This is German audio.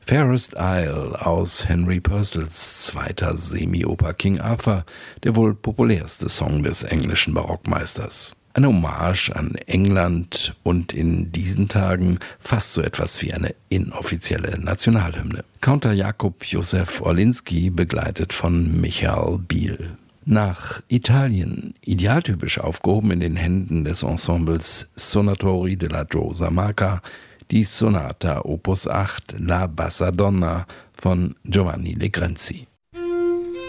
Fairest Isle aus Henry Purcells zweiter Semi-Oper King Arthur, der wohl populärste Song des englischen Barockmeisters. Eine Hommage an England und in diesen Tagen fast so etwas wie eine inoffizielle Nationalhymne. Counter Jakub Józef Orliński, begleitet von Michael Biel. Nach Italien, idealtypisch aufgehoben in den Händen des Ensembles Sonatori della Giosa Marca, die Sonata Opus 8 La Bassa Donna von Giovanni Legrenzi.